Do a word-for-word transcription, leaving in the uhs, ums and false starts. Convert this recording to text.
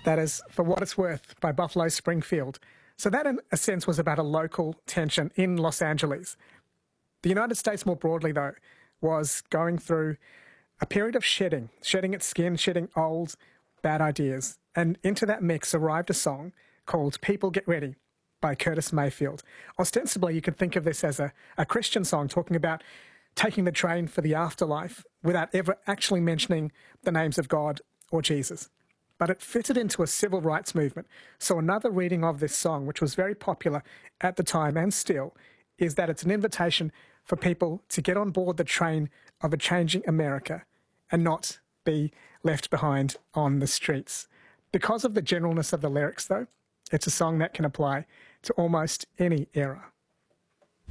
That is For What It's Worth by Buffalo Springfield. So that, in a sense, was about a local tension in Los Angeles. The United States more broadly, though, was going through a period of shedding, shedding its skin, shedding old, bad ideas. And into that mix arrived a song called People Get Ready by Curtis Mayfield. Ostensibly, you could think of this as a, a Christian song talking about taking the train for the afterlife without ever actually mentioning the names of God or Jesus. But it fitted into a civil rights movement. So another reading of this song, which was very popular at the time and still, is that it's an invitation for people to get on board the train of a changing America and not be left behind on the streets. Because of the generalness of the lyrics, though, it's a song that can apply to almost any era.